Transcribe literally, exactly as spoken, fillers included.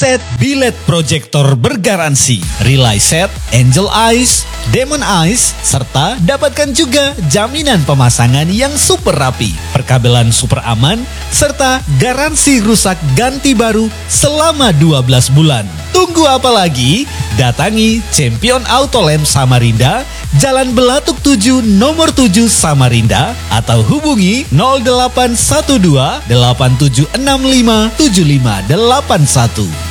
Set bilet proyektor bergaransi Relay Set, Angel Eyes, Demon Eyes, serta dapatkan juga jaminan pemasangan yang super rapi, perkabelan super aman, serta garansi rusak ganti baru selama dua belas bulan. Tunggu apa lagi? Datangi Champion Auto Lamp Samarinda, Jalan Belatuk tujuh nomor tujuh Samarinda, atau hubungi nol delapan satu dua delapan tujuh enam lima tujuh lima delapan satu.